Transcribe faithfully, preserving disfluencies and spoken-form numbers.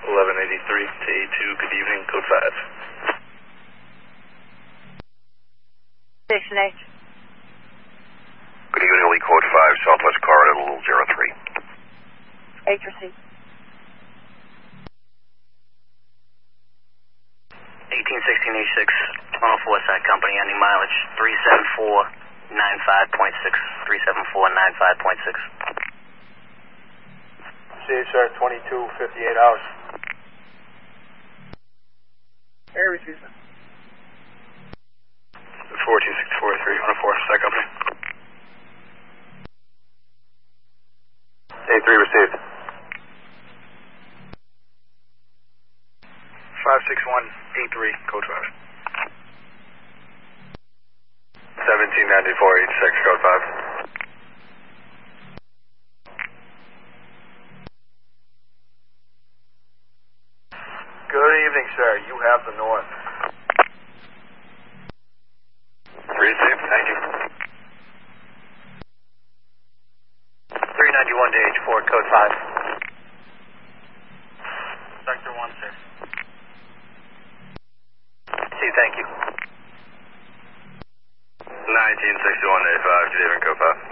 eleven eighty-three to A two, good evening, code five. Station H. Good evening, Lee, code five, Southwest Corridor, Little zero three. H received. eighteen sixteen eighty-six, one oh four Side Company, ending mileage three seven four nine five point six, three seven four nine five point six. C H R twenty-two fifty-eight hours. Air received. fourteen sixty-four three, one oh four Side Company. A three received. five six one eight three, code five. seventeen ninety-four eighty-six, code five. Good evening, sir. You have the north. Received, thank you. three ninety-one to H four, code five. Sector one, sir. See, thank you. nineteen sixty-one to A five, good evening, code five.